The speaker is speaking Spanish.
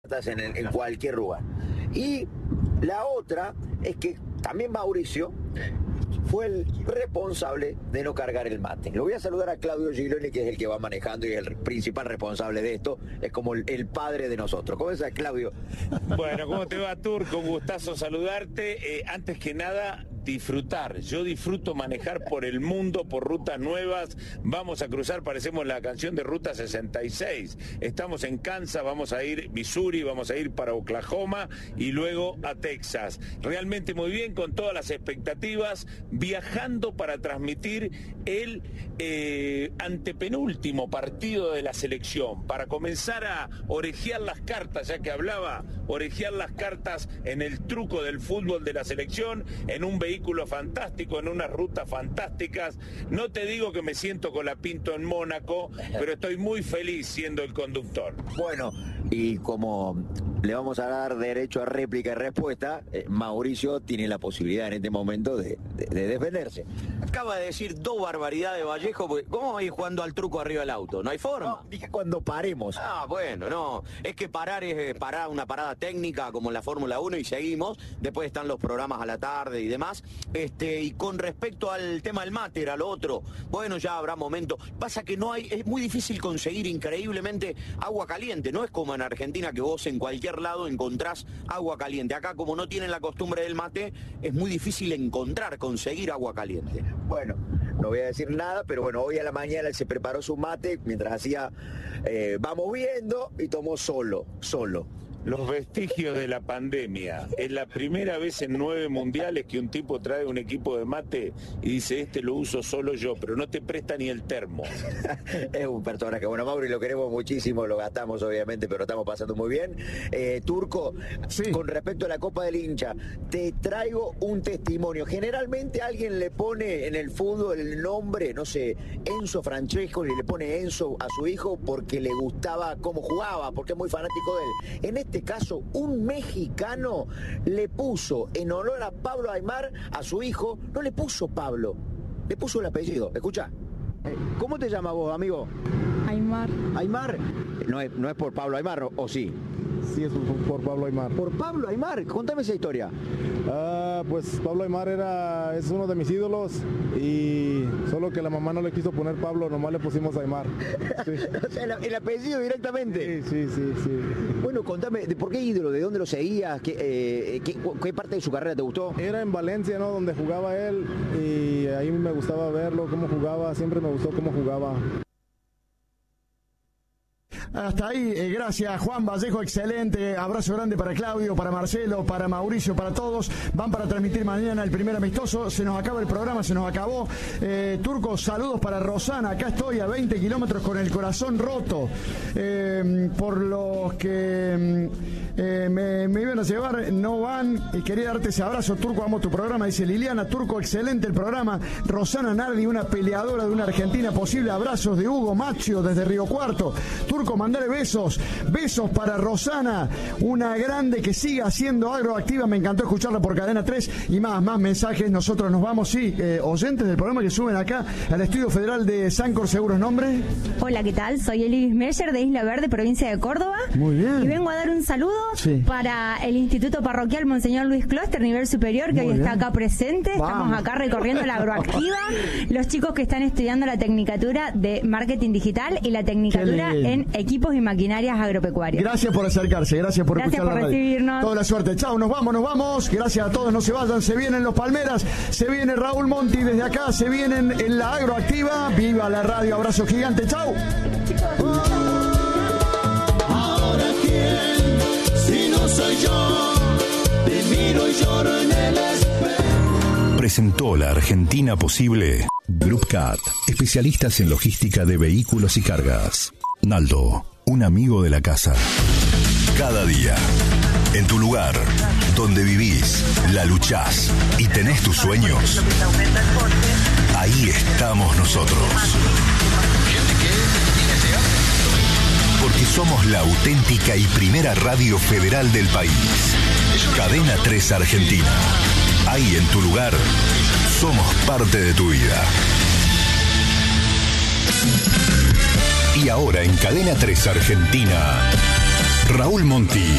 en cualquier lugar. Y la otra es que también Mauricio fue el responsable de no cargar el mate. Lo voy a saludar a Claudio Gigloni, que es el que va manejando y es el principal responsable de esto. Es como el padre de nosotros. ¿Cómo estás, Claudio? Bueno, ¿cómo te va, Turco? Un gustazo saludarte. Antes que nada, disfrutar. Yo disfruto manejar por el mundo, por rutas nuevas. Vamos a cruzar, parecemos la canción de Ruta 66. Estamos en Kansas, vamos a ir Missouri, vamos a ir para Oklahoma y luego a Texas. Realmente muy bien, con todas las expectativas, viajando para transmitir el antepenúltimo partido de la selección, para comenzar a orejear las cartas, ya que hablaba, orejear las cartas en el truco del fútbol de la selección, en un vehículo fantástico, en unas rutas fantásticas. No te digo que me siento con la Pinto en Mónaco, pero estoy muy feliz siendo el conductor. Bueno, y como le vamos a dar derecho a réplica y respuesta, Mauricio tiene la posibilidad en este momento de defenderse. Acaba de decir dos barbaridades, Vallejo, porque ¿cómo vais jugando al truco arriba del auto? No hay forma. No, dije cuando paremos. Ah, bueno, no. Es que parar es parar una parada técnica como en la Fórmula 1 y seguimos. Después están los programas a la tarde y demás. Y con respecto al tema del mate, era lo otro. Bueno, ya habrá momentos. Pasa que no hay, es muy difícil conseguir increíblemente agua caliente. No es como en Argentina que vos en cualquier lado encontrás agua caliente. Acá, como no tienen la costumbre del mate, es muy difícil conseguir agua caliente. Bueno, no voy a decir nada, pero bueno, hoy a la mañana él se preparó su mate mientras hacía vamos viendo y tomó solo. Los vestigios de la pandemia. Es la primera vez en 9 mundiales que un tipo trae un equipo de mate y dice, este lo uso solo yo, pero no te presta ni el termo. Es un personaje. Bueno, Mauri, lo queremos muchísimo, lo gastamos obviamente, pero estamos pasando muy bien. Turco, sí. Con respecto a la Copa del Hincha, te traigo un testimonio. Generalmente alguien le pone en el fútbol el nombre, no sé, Enzo Francesco, y le pone Enzo a su hijo porque le gustaba cómo jugaba, porque es muy fanático de él. En este caso, un mexicano le puso, en honor a Pablo Aimar, a su hijo, no le puso Pablo, le puso el apellido. Escucha. ¿Cómo te llamas vos, amigo? Aimar. ¿Aimar? No es por Pablo Aimar, ¿o sí? Sí, es por Pablo Aimar. ¿Por Pablo Aimar? Contame esa historia. Pues Pablo Aimar es uno de mis ídolos y solo que la mamá no le quiso poner Pablo, nomás le pusimos Aimar. Sí. O sea, el apellido directamente. Sí. Bueno, contame, ¿de por qué ídolo? ¿De dónde lo seguías? ¿Qué parte de su carrera te gustó? Era en Valencia, ¿no? Donde jugaba él y ahí me gustaba verlo, cómo jugaba, siempre me gustó cómo jugaba. Hasta ahí, gracias Juan Vallejo, excelente, abrazo grande para Claudio, para Marcelo, para Mauricio, para todos. Van para transmitir mañana el primer amistoso, se nos acaba el programa, se nos acabó. Turco, saludos para Rosana, acá estoy a 20 kilómetros con el corazón roto, por los que me iban a llevar, no van, y quería darte ese abrazo. Turco, amo tu programa, dice Liliana. Turco, excelente el programa. Rosana Nardi, una peleadora de una Argentina posible, abrazos de Hugo Macho desde Río Cuarto. Turco, mandale besos para Rosana, una grande que siga haciendo agroactiva. Me encantó escucharla por Cadena 3 y más mensajes. Nosotros nos vamos, oyentes del programa que suben acá al Estudio Federal de Sancor Seguros. ¿Nombre? Hola, ¿qué tal? Soy Elis Meyer de Isla Verde, provincia de Córdoba. Muy bien. Y vengo a dar un saludo para el Instituto Parroquial Monseñor Luis Closter, nivel superior, que hoy está acá presente. Estamos acá recorriendo la agroactiva. Los chicos que están estudiando la tecnicatura de marketing digital y la tecnicatura en equipos y maquinarias agropecuarias. Gracias por acercarse, gracias por escuchar la radio. Recibirnos. Toda la suerte. Chao, nos vamos. Gracias a todos, no se vayan, se vienen los Palmeras, se viene Raúl Monti desde acá, se vienen en la agroactiva. Viva la radio, abrazo gigante, chao. Ahora quién, si no soy yo, te miro y lloro en el espejo. Presentó La Argentina Posible. Group Cat, especialistas en logística de vehículos y cargas. Naldo, un amigo de la casa. Cada día, en tu lugar, donde vivís, la luchás y tenés tus sueños, ahí estamos nosotros. Porque somos la auténtica y primera radio federal del país. Cadena 3 Argentina. Ahí en tu lugar, somos parte de tu vida. Y ahora en Cadena 3 Argentina, Raúl Monti.